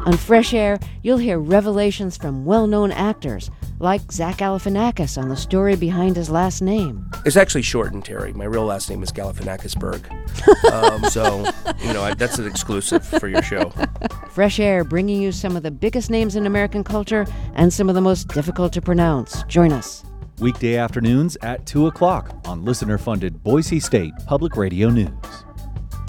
On Fresh Air, you'll hear revelations from well-known actors, like Zach Galifianakis on the story behind his last name. It's actually shortened, Terry. My real last name is Galifianakisberg. That's an exclusive for your show. Fresh Air, bringing you some of the biggest names in American culture and some of the most difficult to pronounce. Join us. Weekday afternoons at 2 o'clock on listener-funded Boise State Public Radio News.